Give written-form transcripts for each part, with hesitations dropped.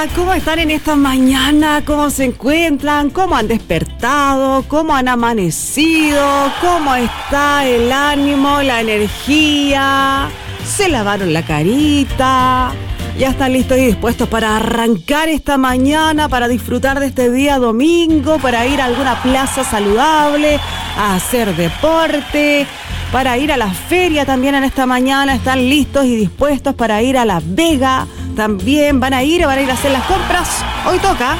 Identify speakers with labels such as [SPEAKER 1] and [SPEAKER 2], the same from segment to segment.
[SPEAKER 1] Hola, ¿cómo están en esta mañana? ¿Cómo se encuentran? ¿Cómo han despertado? ¿Cómo han amanecido? ¿Cómo está el ánimo, la energía? ¿Se lavaron la carita? ¿Ya están listos y dispuestos para arrancar esta mañana, para disfrutar de este día domingo, para ir a alguna plaza saludable, a hacer deporte, para ir a la feria también en esta mañana? ¿Están listos y dispuestos para ir a La Vega? También van a ir a hacer las compras. Hoy toca.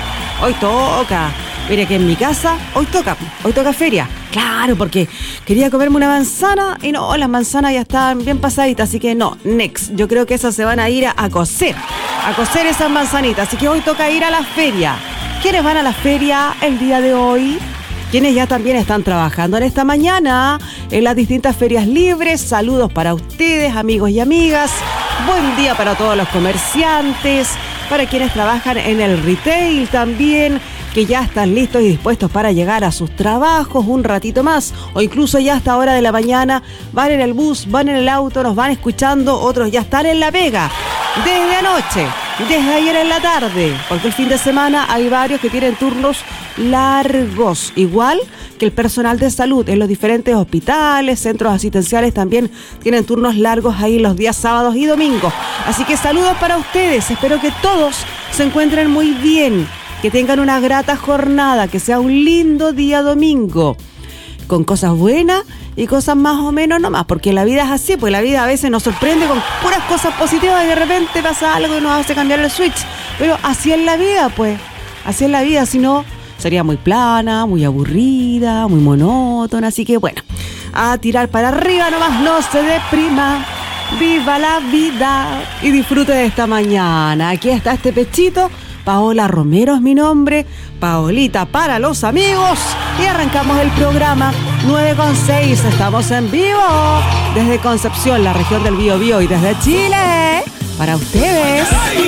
[SPEAKER 1] Mire que en mi casa hoy toca feria. Claro, porque quería comerme una manzana y no, las manzanas ya están bien pasaditas, así que no, next. Yo creo que esas se van a ir a cocer esas manzanitas, así que hoy toca ir a la feria. ¿Quiénes van a la feria el día de hoy? Quienes ya también están trabajando en esta mañana en las distintas ferias libres. Saludos para ustedes, amigos y amigas. Buen día para todos los comerciantes, para quienes trabajan en el retail también, que ya están listos y dispuestos para llegar a sus trabajos un ratito más, o incluso ya hasta hora de la mañana van en el bus, van en el auto, nos van escuchando. Otros ya están en La Vega desde anoche, desde ayer en la tarde, porque el fin de semana hay varios que tienen turnos largos, igual que el personal de salud en los diferentes hospitales, centros asistenciales también tienen turnos largos ahí los días sábados y domingos. Así que saludos para ustedes, espero que todos se encuentren muy bien, que tengan una grata jornada, que sea un lindo día domingo, con cosas buenas y cosas más o menos nomás, porque la vida es así, pues la vida a veces nos sorprende con puras cosas positivas y de repente pasa algo y nos hace cambiar el switch, pero así es la vida, pues, así es la vida, si no sería muy plana, muy aburrida, muy monótona, así que bueno, a tirar para arriba nomás, no se deprima, viva la vida y disfrute de esta mañana. Aquí está este pechito, Paola Romero es mi nombre, Paolita para los amigos, y arrancamos el programa 9:06, estamos en vivo desde Concepción, la región del Biobío, y desde Chile, para ustedes.